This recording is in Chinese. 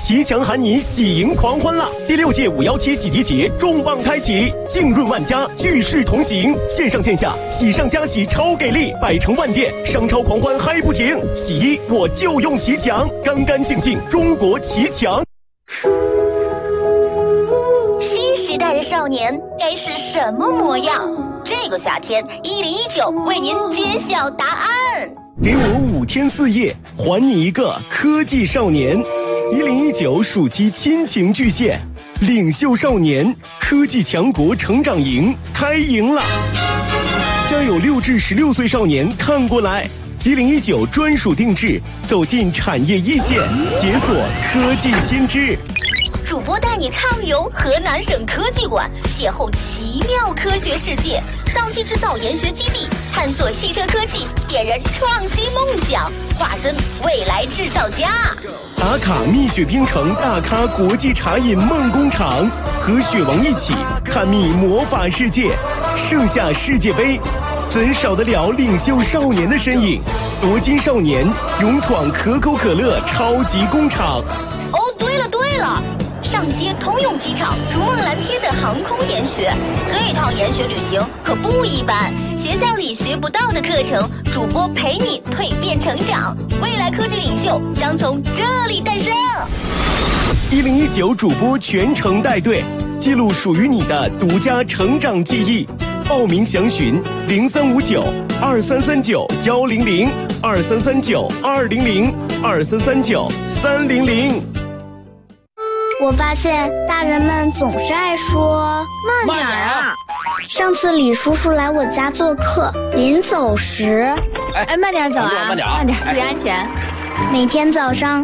骑墙喊你喜迎狂欢啦！第6届517洗涤节重磅开启，浸润万家，聚势同行，线上线下喜上加喜超给力，百城万店商超狂欢嗨不停。洗衣我就用骑墙，干干净净中国骑墙。 新时代的少年该是什么模样？这个夏天1019为您揭晓答案。 给我5天4夜，还你一个科技少年。1019暑期亲情巨献，领袖少年科技强国成长营开营了！家有6至16岁少年看过来，1019专属定制，走进产业一线，解锁科技新知。 主播带你畅游河南省科技馆，邂逅奇妙科学世界；上汽制造研学基地，探索汽车科技，点燃创新梦想，化身未来制造家。 打卡蜜雪冰城大咖国际茶饮梦工厂，和雪王一起探秘魔法世界。盛夏世界杯，怎少得了领袖少年的身影？夺金少年勇闯可口可乐超级工厂。 哦，对了。上接通用机场、逐梦蓝天的航空研学，这趟研学旅行可不一般。学校里学不到的课程，主播陪你蜕变成长，未来科技领袖将从这里诞生。 1019主播全程带队，记录属于你的独家成长记忆。报名详询03592339-100，2339-200，2339-300。 我发现大人们总是爱说慢点啊！ 上次李叔叔来我家做客，临走时， 慢点走啊， 慢点， 注意安全。 每天早上